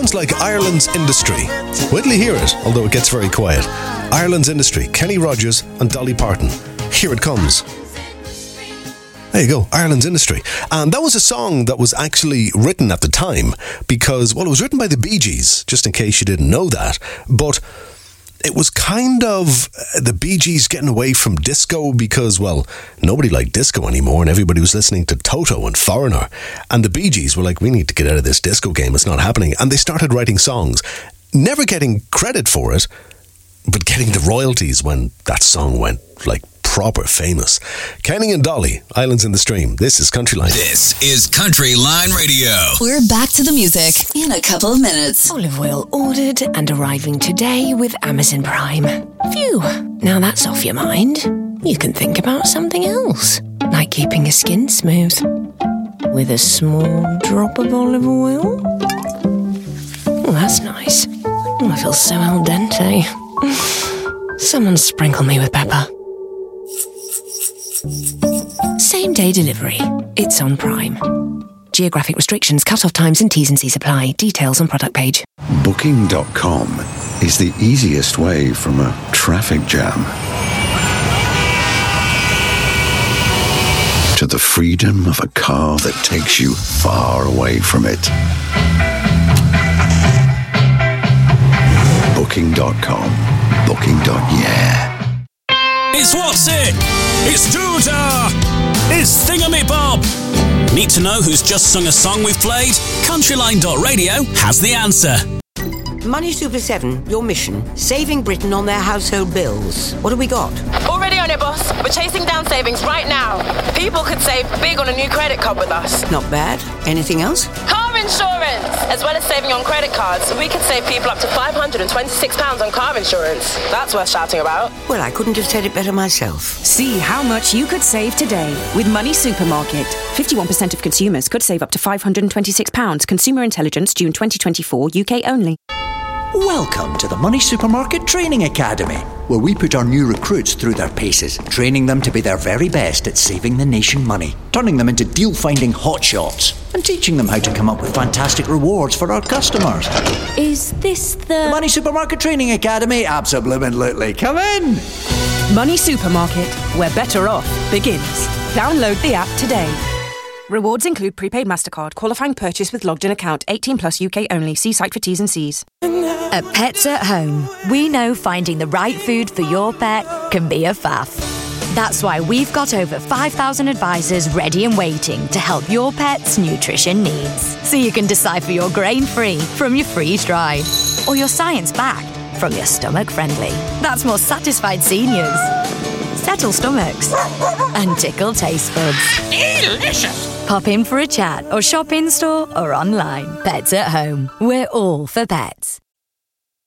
sounds like Ireland's Industry. Wait till you hear it, although it gets very quiet. Ireland's Industry, Kenny Rogers and Dolly Parton. Here it comes. There you go, Ireland's Industry. And that was a song that was actually written at the time because, well, it was written by the Bee Gees, just in case you didn't know that. But it was kind of the Bee Gees getting away from disco because, well, nobody liked disco anymore and everybody was listening to Toto and Foreigner. And the Bee Gees were like, we need to get out of this disco game, it's not happening. And they started writing songs, never getting credit for it, but getting the royalties when that song went, like, proper famous. Kenny and Dolly, Islands in the Stream. This is Country Line. This is Country Line Radio. We're back to the music in a couple of minutes. Olive oil ordered and arriving today with Amazon Prime. Phew, now that's off your mind. You can think about something else, like keeping your skin smooth with a small drop of olive oil. Oh, that's nice. Oh, I feel so al dente. Someone sprinkle me with pepper. Same day delivery. It's on Prime. Geographic restrictions, cut-off times and T's and C's apply. Details on product page. Booking.com is the easiest way from a traffic jam to the freedom of a car that takes you far away from it. Booking.com. Booking.yeah. It's What's It? It's Doodah! It's Thingamabob! Need to know who's just sung a song we've played? Countryline.radio has the answer. Money Super 7, your mission, saving Britain on their household bills. What have we got? Already on it, boss. We're chasing down savings right now. People could save big on a new credit card with us. Not bad. Anything else? Car insurance! As well as saving on credit cards, we could save people up to £526 on car insurance. That's worth shouting about. Well, I couldn't have said it better myself. See how much you could save today with Money Supermarket. 51% of consumers could save up to £526. Consumer Intelligence, June 2024, UK only. Welcome to the Money Supermarket Training Academy, where we put our new recruits through their paces, training them to be their very best at saving the nation money, turning them into deal-finding hotshots, and teaching them how to come up with fantastic rewards for our customers. Is this the Money Supermarket Training Academy? Absolutely. Come in! Money Supermarket, where better off begins. Download the app today. Rewards include prepaid MasterCard, qualifying purchase with logged-in account, 18 plus UK only. See site for T's and C's. At Pets at Home, we know finding the right food for your pet can be a faff. That's why we've got over 5,000 advisors ready and waiting to help your pet's nutrition needs. So you can decide for your grain-free from your freeze-dried, or your science-backed from your stomach-friendly. That's more satisfied seniors, settle stomachs, and tickle taste buds. Delicious! Pop in for a chat or shop in-store or online. Pets at Home. We're all for pets.